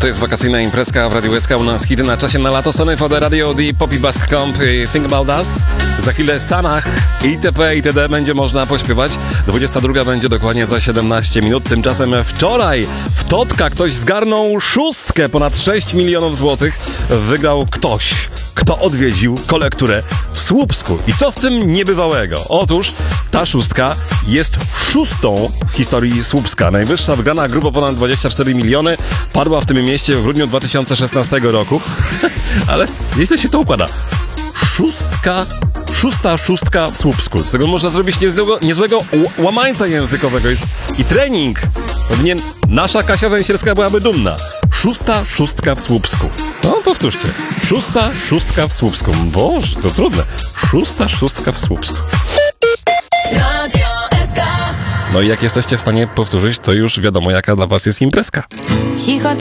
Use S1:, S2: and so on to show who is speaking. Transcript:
S1: To jest wakacyjna imprezka w Radiu SK, u nas hity na czasie na lato. Sony for the Radio, the Poppy Bask Comp, Think About Us. Za chwilę Sanach, itp. itd. będzie można pośpiewać. 22 będzie dokładnie za 17 minut. Tymczasem wczoraj w Totka ktoś zgarnął szóstkę, ponad 6 milionów złotych. Wygrał ktoś, kto odwiedził kolekturę w Słupsku. I co w tym niebywałego? Otóż ta szóstka jest szóstą w historii Słupska. Najwyższa wygrana, grubo ponad 24 miliony, padła w tym mieście w grudniu 2016 roku. Ale nieźle się to układa. Szóstka w Słupsku. Z tego można zrobić niezłego łamańca językowego. Jest i trening. Powinien nasza Kasia Węsierska byłaby dumna. Szóstka w Słupsku. No, powtórzcie. Szóstka w Słupsku. Boże, to trudne. Szóstka w Słupsku. No i jak jesteście w stanie powtórzyć, to już wiadomo, jaka dla was jest imprezka.
S2: Cicho